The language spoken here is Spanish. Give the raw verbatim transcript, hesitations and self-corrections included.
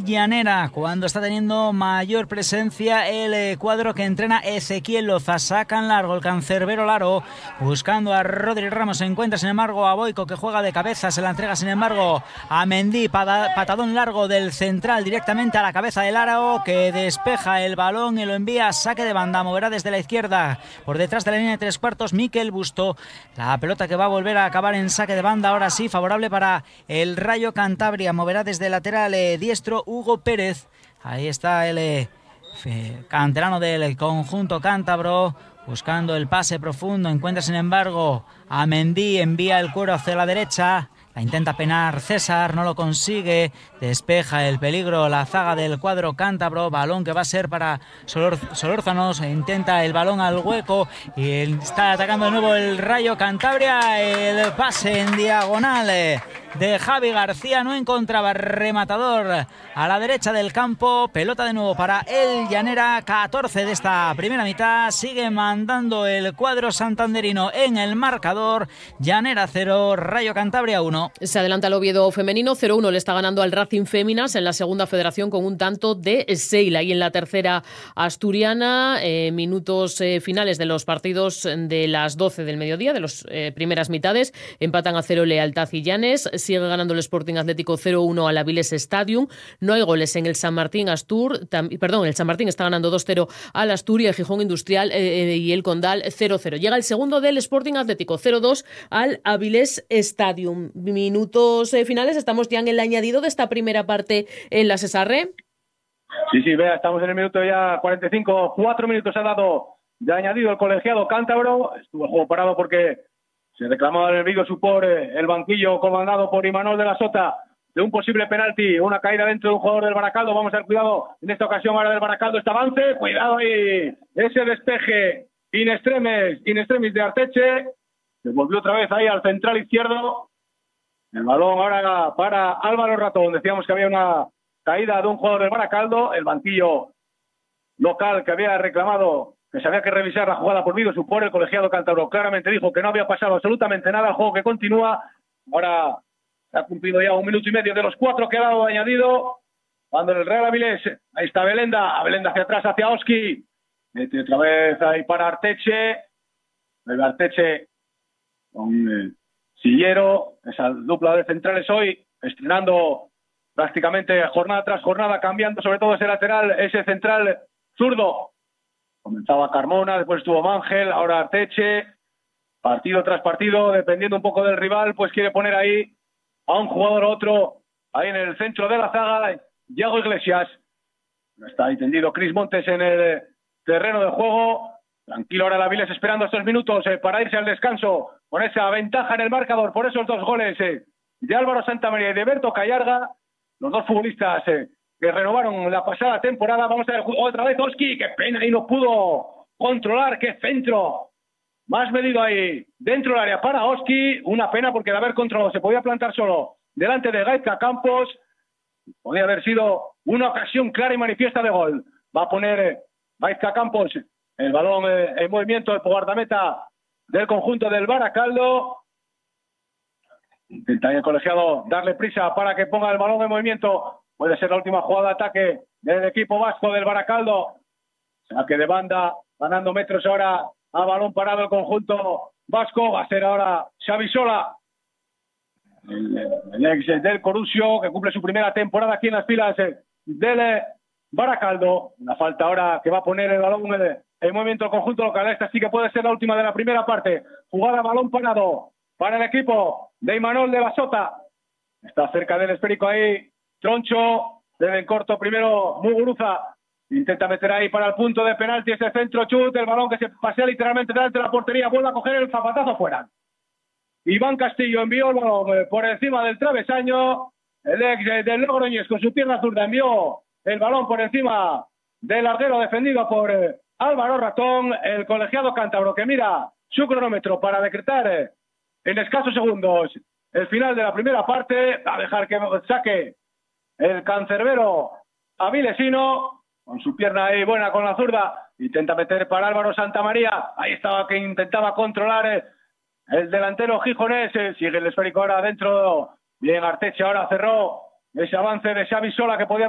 Llanera, cuando está teniendo mayor presencia el cuadro que entrena Ezequiel Loza. Sacan largo el cancerbero Laro, buscando a Rodri Ramos. Se encuentra sin embargo a Boico, que juega de cabeza. Se la entrega sin embargo a Mendy. Patadón largo del central directamente a la cabeza de Laro, que despeja el balón y lo envía a saque de banda. Moverá desde la izquierda por detrás de la línea de tres cuartos Miquel Busto. La pelota que va a volver a acabar en saque de banda, ahora sí, favorable para el Rayo Cantabria. Moverá desde el lateral eh, diestro Hugo Pérez. Ahí está el eh, canterano del conjunto cántabro, buscando el pase profundo. Encuentra sin embargo a Mendy, envía el cuero hacia la derecha. La intenta penar César, no lo consigue. Despeja el peligro la zaga del cuadro cántabro. Balón que va a ser para Solor, Solórzanos. Intenta el balón al hueco y está atacando de nuevo el Rayo Cantabria. El pase en diagonal de Javi García no encontraba rematador a la derecha del campo. Pelota de nuevo para el Llanera. catorce de esta primera mitad. Sigue mandando el cuadro santanderino en el marcador. Llanera cero, Rayo Cantabria uno. Se adelanta el Oviedo femenino, cero uno le está ganando al Racing Féminas en la segunda federación con un tanto de Seila. Y en la tercera asturiana, eh, minutos eh, finales de los partidos de las doce del mediodía, de las eh, primeras mitades, empatan a cero Lealtad y Llanes. Sigue ganando el Sporting Atlético cero uno al Avilés Stadium. No hay goles en el San Martín Astur, tam, perdón, el San Martín está ganando dos cero al Asturias, el Gijón Industrial eh, y el Condal cero cero. Llega el segundo del Sporting Atlético cero dos al Avilés Stadium. Minutos eh, finales, estamos ya en el añadido de esta primera parte en la Cesarre. Sí, sí, vea, estamos en el minuto ya cuarenta y cinco, cuatro minutos ha dado de añadido el colegiado cántabro. Estuvo el juego parado porque se reclamaba el Vigo Supor, eh, el banquillo comandado por Imanol de la Sota, de un posible penalti, una caída dentro de un jugador del Baracaldo. Vamos a ver, cuidado, en esta ocasión ahora del Baracaldo este avance, cuidado ahí, ese despeje in extremis, in extremis de Arteche, se volvió otra vez ahí al central izquierdo. El balón ahora para Álvaro Ratón. Decíamos que había una caída de un jugador del Baracaldo. El banquillo local que había reclamado que se había que revisar la jugada por Vigo Supor, el colegiado cántabro claramente dijo que no había pasado absolutamente nada. El juego que continúa. Ahora se ha cumplido ya un minuto y medio de los cuatro que ha dado añadido. Cuando el Real Avilés, ahí está Belenda. Belenda hacia atrás, hacia Oski. Mete otra vez ahí para Arteche. El Arteche con eh, Sillero, esa dupla de centrales hoy, estrenando prácticamente jornada tras jornada, cambiando sobre todo ese lateral, ese central zurdo. Comenzaba Carmona, después estuvo Mangel, ahora Arteche. Partido tras partido, dependiendo un poco del rival, pues quiere poner ahí a un jugador o otro, ahí en el centro de la zaga, Yago Iglesias. Está ahí tendido Cris Montes en el terreno de juego. Tranquilo ahora el Avilés esperando estos minutos eh, para irse al descanso con esa ventaja en el marcador por esos dos goles eh, de Álvaro Santamaría y de Berto Callarga, los dos futbolistas eh, que renovaron la pasada temporada. Vamos a ver otra vez Oski, qué pena, y no pudo controlar, qué centro más medido ahí dentro del área para Oski. Una pena porque de haber controlado se podía plantar solo delante de Gaizka Campos, podía haber sido una ocasión clara y manifiesta de gol. Va a poner eh, Gaizka Campos el balón eh, en movimiento, el guardameta del conjunto del Baracaldo. Intenta el colegiado darle prisa para que ponga el balón en movimiento. Puede ser la última jugada de ataque del equipo vasco del Baracaldo. Saque de banda, ganando metros ahora a balón parado el conjunto vasco. Va a ser ahora Xavi Sola, el, el ex del Corusio, que cumple su primera temporada aquí en las filas del Baracaldo. Una falta ahora que va a poner el balón en movimiento el conjunto local. Esta sí que puede ser la última de la primera parte. Jugada balón parado para el equipo de Imanol de la Sota. Está cerca del esférico ahí Troncho, debe en corto primero Muguruza. Intenta meter ahí para el punto de penalti ese centro chut, el balón que se pasea literalmente delante de la portería, vuelve a coger el zapatazo fuera. Iván Castillo envió el balón por encima del travesaño. El ex del Logroñés con su pierna zurda envió el balón por encima del larguero defendido por Álvaro Ratón. El colegiado cántabro que mira su cronómetro para decretar en escasos segundos el final de la primera parte, a dejar que saque el cancerbero avilesino, con su pierna ahí buena con la zurda, intenta meter para Álvaro Santamaría, ahí estaba que intentaba controlar el delantero gijonés, sigue el esférico ahora adentro, bien Arteche ahora cerró ese avance de Xavi Sola que podía